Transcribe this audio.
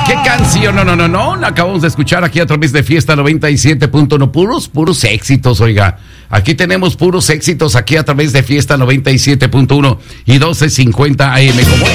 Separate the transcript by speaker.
Speaker 1: Oiga, qué canción. No. Acabamos de escuchar aquí a través de Fiesta 97.1. Puros éxitos, oiga. Aquí tenemos puros éxitos aquí a través de Fiesta 97.1 y 12:50 AM. Como